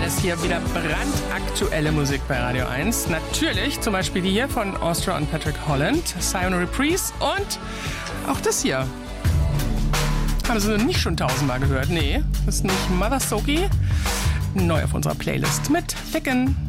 ist hier wieder brandaktuelle Musik bei Radio 1. Natürlich zum Beispiel die hier von Austria und Patrick Holland, Sion Reprise und auch das hier. Haben Sie nicht schon 1000-mal gehört? Nee, das ist nicht Mother Soki. Neu auf unserer Playlist mit Thicken.